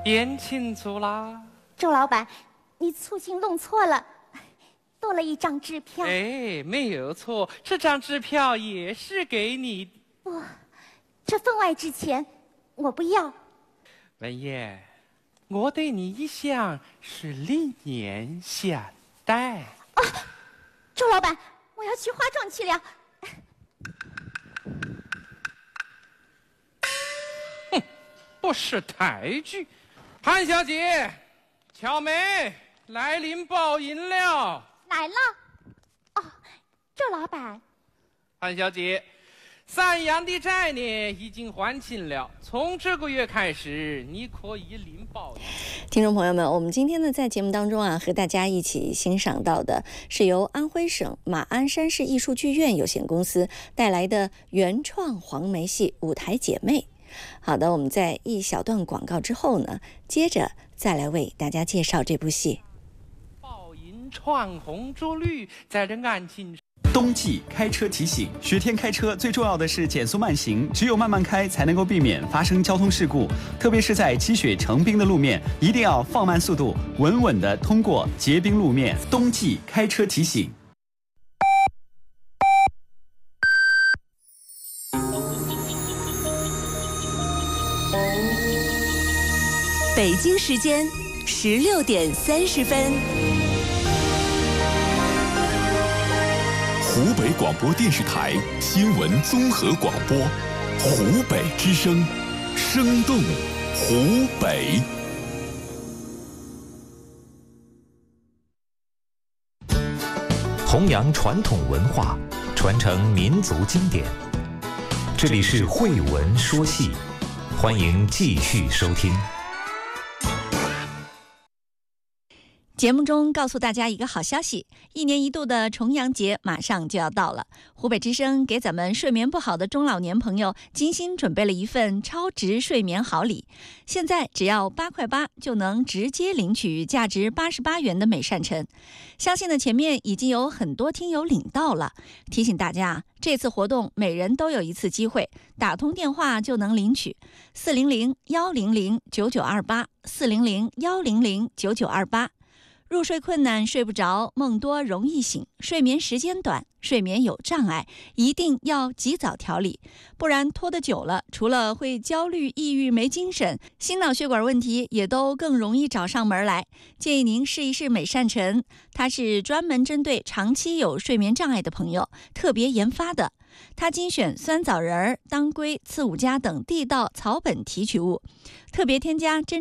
点清楚啦。 周老板，你粗心弄错了，多了一张支票。 哎，没有错，这张支票也是给你的。 不，这分外之钱，我不要。 文燕，我对你一向是另眼相待。 啊，周老板，我要去花庄去了。 哼，不识抬举。韩小姐，巧梅，来临报银了。 来了。哦，周老板。 韩小姐，赡养的债呢已经还清了，从这个月开始，你可以领报银。 听众朋友们，我们今天呢在节目当中和大家一起欣赏到的是由安徽省马鞍山市艺术剧院有限公司带来的原创黄梅戏《舞台姐妹》。好的，我们在一小段广告之后呢，接着再来为大家介绍这部戏。 报银穿红着绿，在这案情。 冬季开车提醒：雪天开车最重要的是减速慢行，只有慢慢开才能够避免发生交通事故。特别是在积雪成冰的路面，一定要放慢速度，稳稳地通过结冰路面。冬季开车提醒。 北京时间16点30分。 湖北广播电视台新闻综合广播，湖北之声，生动湖北。 弘扬传统文化，传承民族经典。这里是慧文说戏，欢迎继续收听。 节目中告诉大家一个好消息，一年一度的重阳节马上就要到了。湖北之声给咱们睡眠不好的中老年朋友精心准备了一份超值睡眠好礼，现在只要8块8就能直接领取价值88元的美善晨。相信呢前面已经有很多听友领到了，提醒大家这次活动每人都有一次机会，打通电话就能领取400-100-9928，400-100-9928。入睡困难、睡不着、梦多容易醒、睡眠时间短、睡眠有障碍，一定要及早调理，不然拖得久了，除了会焦虑、抑郁、没精神，心脑血管问题也都更容易找上门来。建议您试一试美善晨，它是专门针对长期有睡眠障碍的朋友特别研发的。它精选酸枣仁、当归、刺五加等地道草本提取物，特别添加真